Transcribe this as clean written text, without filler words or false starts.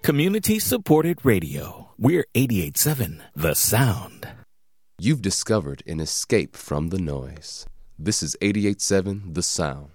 Community-supported radio. We're 88.7 The Sound. You've discovered an escape from the noise. This is 88.7 The Sound.